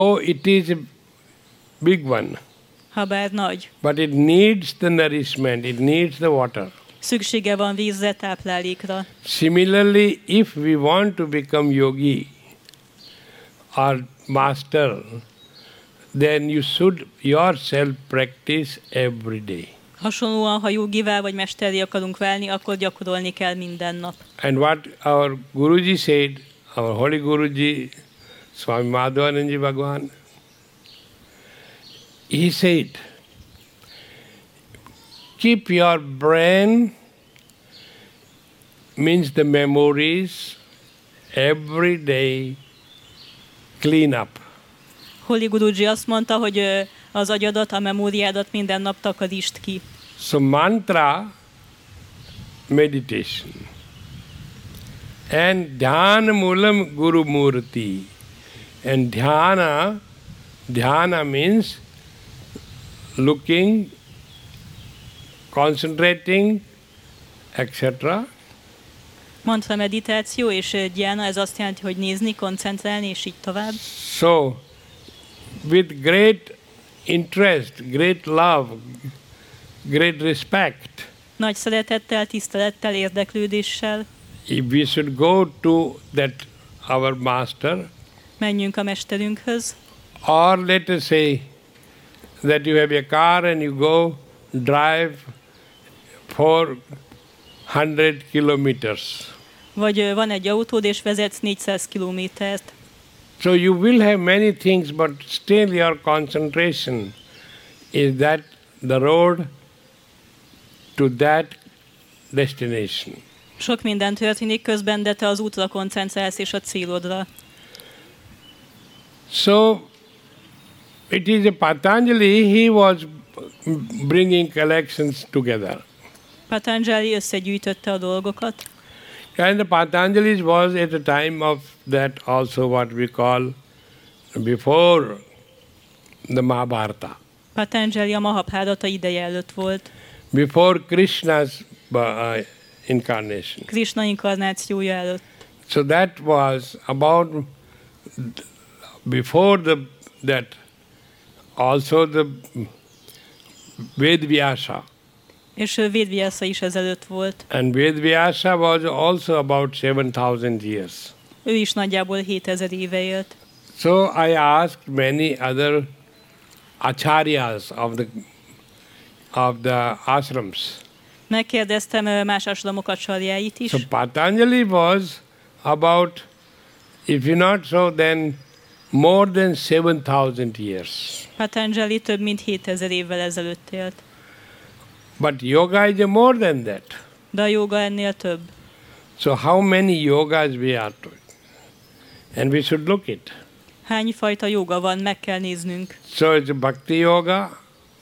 Oh, it is a big one. Habár nagy. But it needs the nourishment, it needs the water. Szüksége van vízre, táplálékra. Similarly, if we want to become yogi or master, then you should yourself practice every day. Hasonlóan, ha jogivá vagy mesterré akarunk válni, akkor gyakorolni kell minden nap. And what our Guruji said, our holy Guruji, Swami Madhavanandaji Bhagwan, he said, keep your brain, means the memories, every day clean up. Holy Guruji azt mondta, hogy az agyadat, a memóriádat minden nap takarítsd ki. So mantra, meditation, and dhyana mulam guru murti. And dhyana means looking, concentrating, etc. Mantra meditáció és dhyana, ez azt jelenti, hogy nézni, koncentrálni, és így tovább. So, with great interest, great love, great respect, Nagy szeretettel, tisztelettel, érdeklődéssel if we should go to that our master, menjünk a mesterünkhöz, or let us say that you have a car and you go drive 400 kilometers. vagy van egy autód, és vezetsz 400 kilométert. So you will have many things, but still your concentration is that the road to that destination. Sok minden történik közben, de te az útra koncentrálsz és a célodra. So it is a Patanjali, he was bringing collections together. Patanjali összegyűjtötte a dolgokat, And the Patanjali was at the time of that also what we call before the Mahabharata. Patanjali a Mahabharata ideje előtt volt, Before Krishna's incarnation. Krishna inkarnációja előtt. So that was about before that also the Vedvyasa. És Védvyasa is ezelőtt volt. And Vedvyasa was also about 7,000 years. Ő is nagyjából 7000 éve élt. So I asked many other acharyas of the ashrams. Megkérdeztem más asramok acharjáit is. So Patanjali was about, if you not so, then more than 7,000 years. Patanjali több mint 7000 évvel ezelőtt élt. But yoga is more than that. De a joga ennél több. So how many yogas we are doing? And we should look it. Hány fajta joga van, meg kell néznünk. So it's Bhakti Yoga.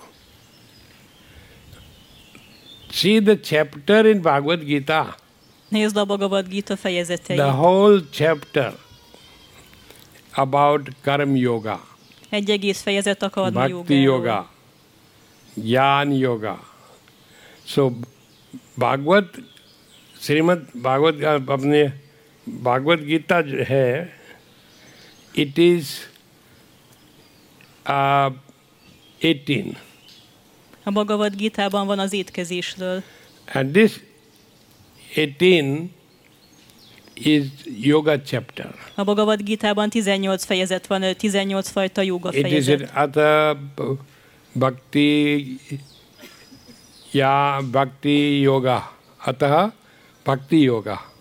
See the chapter in Bhagavad Gita. Nézd a Bhagavad Gita fejezeteit. The whole chapter about Karma Yoga, Egy egész fejezet a karma Bhakti jogáról. Yoga, Jnana Yoga. So अपने Bhagavad Gita जो है, it is 18. A Bhagavad Gitában van az étkezésről. And this 18 is yoga chapter. A Bhagavad Gitában 18 fejezet van, 18 fajta joga It is fejezet. Atha Bhakti Yoga. Atha Bhakti Yoga.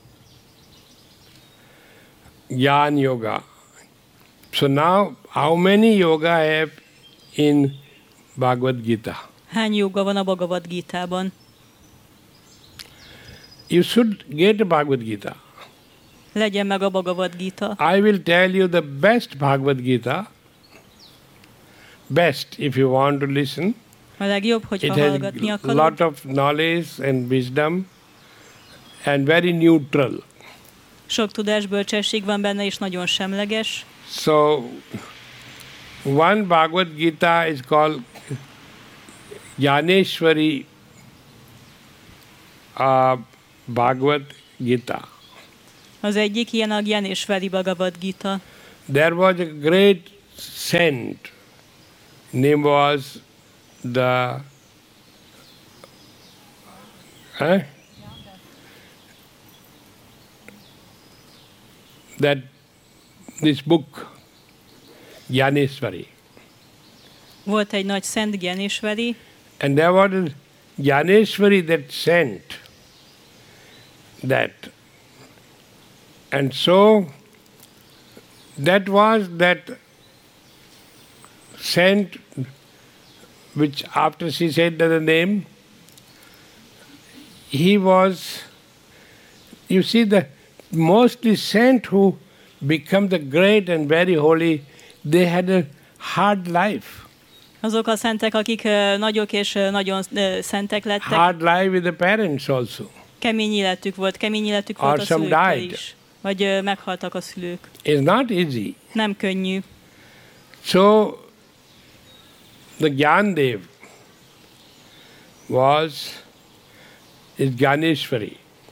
Jnana Yoga. So now, how many yoga I have in Bhagavad Gita? Hány joga van a Bhagavad Gitában? You should get a Bhagavad Gita. Legyen meg a Bhagavad Gita. I will tell you the best Bhagavad Gita. Best, if you want to listen. A legjobb, It hogyha has hallgatni a akarod. lot of knowledge and wisdom and very neutral. Sok tudás, bölcsesség van benne, és nagyon semleges. So, one Bhagavad Gita is called Jnaneshwari Bhagavad Gita. Az egyik ilyen a Jnaneshwari Bhagavad Gita. There was a great saint. Name was the that this book Gyaneshwari. Volt egy nagy szent Gyaneshwari, And there was a Gyaneshwari that sent that. And so that was that saint which after she said the name, he was, you see, the mostly saint who become the great and very holy, they had a hard life. Azok a szentek, akik nagyok és nagyon szentek lettek. Hard life with the parents also. Kemény életük volt a szülőkkel is. Vagy meghaltak a szülők. It's not easy. Nem könnyű. So, the Gyandev is Gyaneshwari.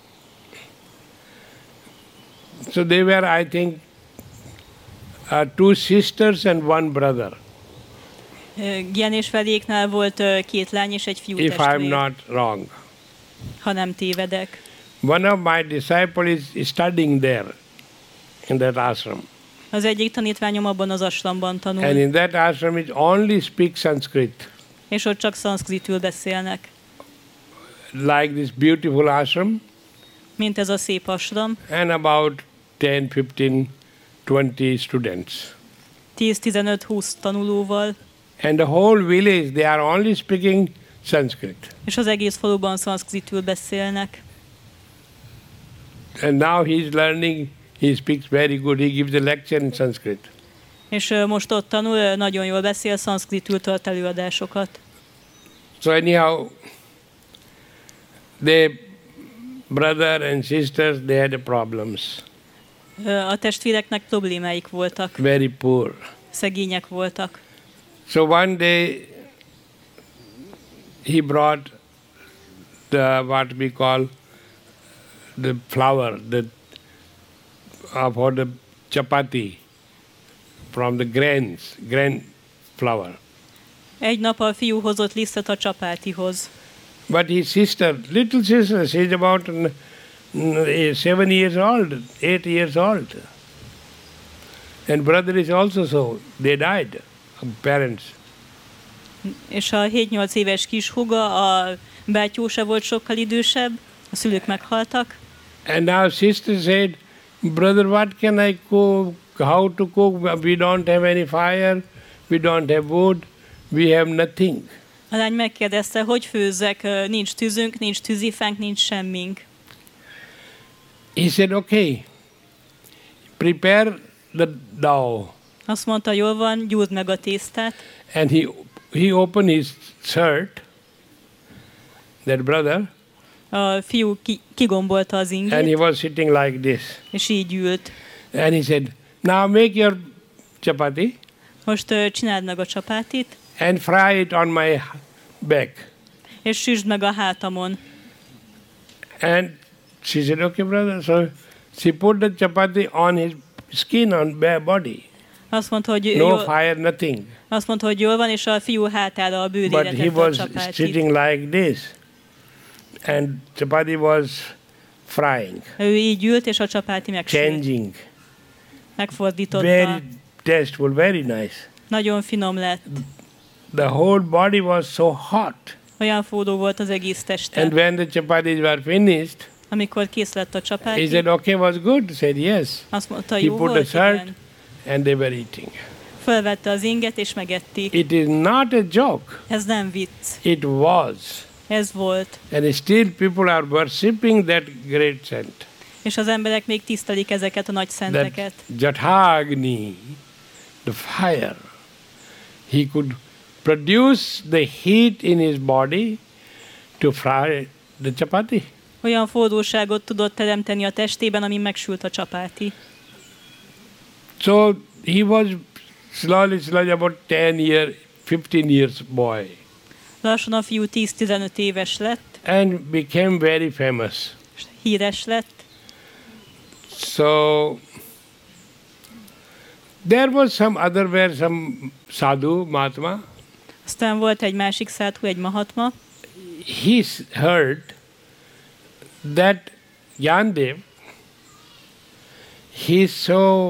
So they were, I think, two sisters and one brother. Gyaneshwaréknál volt két lány és egy fiú If testvér. I'm not wrong. Ha nem tévedek. One of my disciples is studying there, in that ashram. Az egyik tanítványom abban az ashramban tanul. And in that ashram it only speaks Sanskrit. És ott csak szanszkritül beszélnek. Like this beautiful ashram. Mint ez a szép ashram. And about 10, 15, 20 students. 10-15-20 tanulóval. And the whole village, they are only speaking Sanskrit. És az egész faluban szanszkritül beszélnek. And now he is learning, he speaks very good, he gives a lecture in Sanskrit. És most ott tanul, nagyon jól beszél, szanszkritül tart előadásokat. So anyhow, the brother and sisters, they had problems. A testvéreknek problémáik voltak. Very poor. Szegények voltak. So one day he brought the what we call the flour, for the chapati from the grain flour. Egy nap a fiú hozott lisztet a csapátihoz. But his sister, little sister, she's about 7 years old, 8 years old. And brother is also so. They died, parents. És a 7-8 éves kis húga, a bátyósa volt sokkal idősebb, a szülők meghaltak. And now sister said, brother, what can I cook? How to cook? We don't have any fire, we don't have wood, we have nothing. A lány megkérdezte, hogy főzzek, nincs tűzünk, nincs tűzifánk, nincs semmink. He said, okay, prepare the dough. Azt mondta, jól van, gyújtsd meg a tésztát. And he opened his shirt, that brother, A fiú kigombolta az ingét, and he was sitting like this. és így ült. And he said, now make your chapati Most csináld meg a csapátit, and fry it on my back. és süsd meg a hátamon. And she said, okay, brother. So she put the chapati on his skin, on bare body. Azt mondta, hogy No jól, fire, nothing. azt mondta, hogy jól van, és a fiú hátára a bőrére But he tette a was csapátit. sitting like this. And chapati was frying, Ő így ült, és a csapáti megsült. changing. Megfordította. Very tasteful, very nice. Nagyon finom lett. The whole body was so hot. Olyan forró volt az egész teste. And when the chapatis were finished, Amikor kész lett a he csapáti, said, okay, was good? Said yes. azt mondta, He jó put the volt, shirt igen. and they were eating. Fölvette az inget, és megették. It is not a joke. Ez nem vicc. It was. Ez volt. And still people are worshipping that great saint. És az emberek még tisztelik ezeket a nagy szenteket. That Jathagni, the fire, he could produce the heat in his body to fry the chapati. Olyan forróságot tudott teremteni a testében, ami megsült a csapáti. So he was slowly about 15 years boy. Lassan a fiú 10-15 éves lett, And became very famous. és híres lett. So There was some other where some sadhu, Mahatma, Aztán volt egy másik szádhu, egy mahatma, he heard that Gyandev, he is so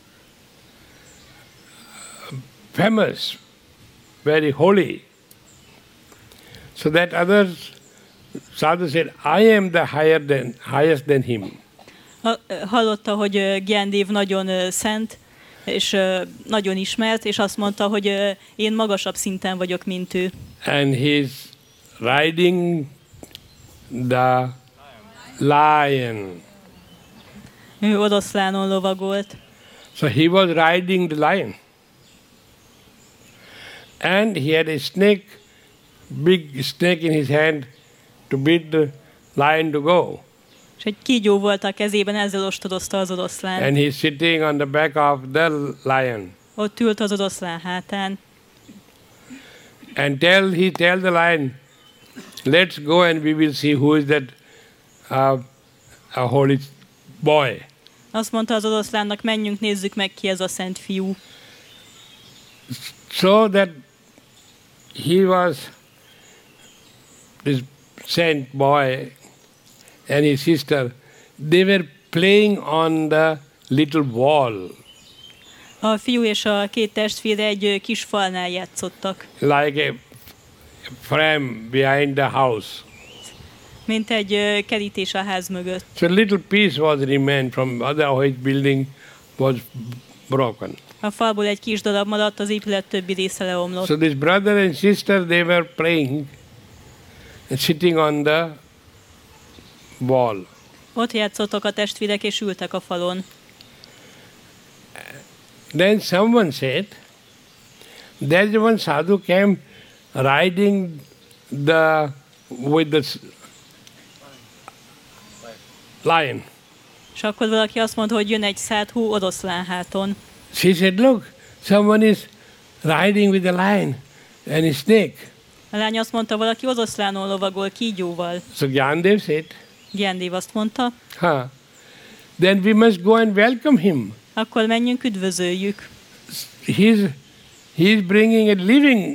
famous, very holy, so that others, sadhu said, I am the highest than him. Hallotta, hogy Gyándev nagyon szent, és nagyon ismert, és azt mondta, hogy én magasabb szinten vagyok, mint ő. And he's riding the lion. Ő oroszlánon lovagolt. So he was riding the lion. And he had a snake, big snake in his hand to beat the lion to go. És egy kígyó volt a kezében, ezzel ostorozta az oroszlán. And he's sitting on the back of the lion. Ott ült az oroszlán hátán. And he tell the lion, let's go and we will see who is that a holy boy. Azt mondta az oroszlánnak, menjünk, nézzük meg, ki ez a szent fiú. So that he was this saint boy and his sister, they were playing on the little wall. A fiú és a két testvére egy kis falnál játszottak. Like a frame behind the house. Mint egy kerítés a ház mögött. So a little piece was remained from otherwise building was broken. A falból egy kis darab maradt, az épület többi része leomlott. So this brother and sister, they were playing and sitting on the wall. Ott játszottak a testvérek, és ültek a falon. Then someone said, there's one sadhu came riding with the lion. És akkor valaki azt mondta, hogy jön egy szádhu oroszlánháton. She said, look, someone is riding with a lion and a snake. A lány azt mondta, valaki oroszlánon lovagol kígyóval. So Gyandev said, Gyándev azt mondta, then we must go and welcome him. akkor menjünk, üdvözöljük. He's bringing a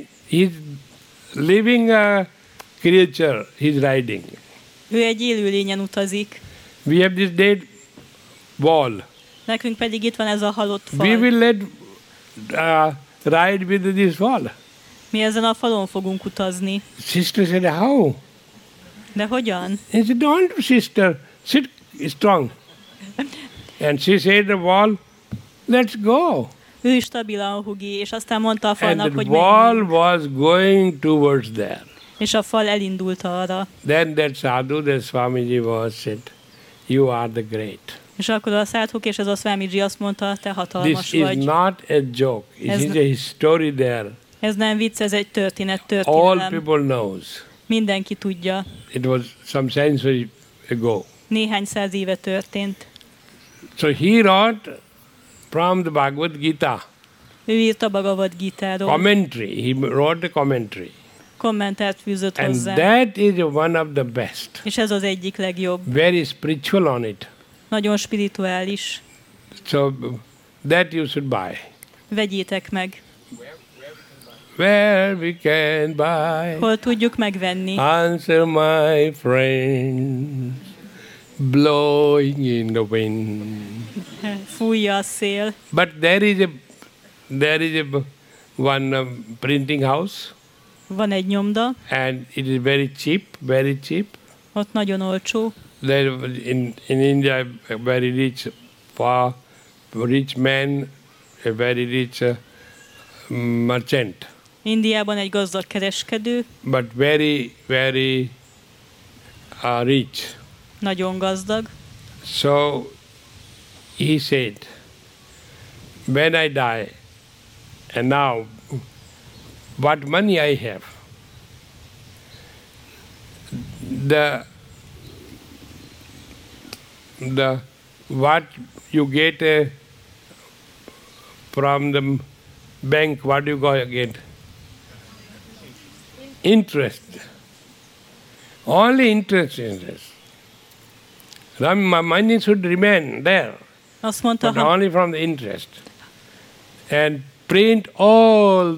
living creature he's riding. Ő egy élőlényen utazik. We have this dead wall. Nekünk pedig itt van ez a halott fal. We will let ride with this wall. Mi ezen a falon fogunk utazni. Sister said, how? De hogyan? He said, don't, sister, sit strong. And she said the wall, let's go. Ő is stabilan hugi, és aztán mondta a falnak, and hogy the wall menjünk. was going towards there. És a fal elindult arra. Then that sadhu, that Swamiji was said, you are the great. És akkor a szádhuk és ez a Swamiji azt mondta, te hatalmas This vagy. is not a joke. It is a story there. Ez nem vicc, ez egy történet, All történelem. people knows. Mindenki tudja. It was some century ago. Néhány száz éve történt. So he wrote from the Bhagavad Gita. Ő írt a Bhagavad Gita-ról. Commentary. He wrote the commentary. Kommentárt fűzött And hozzá. that is one of the best. És ez az egyik legjobb. Very spiritual on it. Nagyon spirituális. So that you should buy. Vegyétek meg. Where we can buy. Hol tudjuk megvenni? Answer my friends, blowing in the wind. Fújja a szél. But there is a one printing house, Van egy nyomda, and it is very cheap, very cheap. ott nagyon olcsó. There in India, a very rich man, a very rich merchant. Indiában egy gazdag kereskedő, But very, very rich. nagyon gazdag. So he said, when I die, and now what money I have, the what you get from the bank, what you get? Interest. Only interest in this. My money should remain there, Azt mondta, but only from the interest. and print all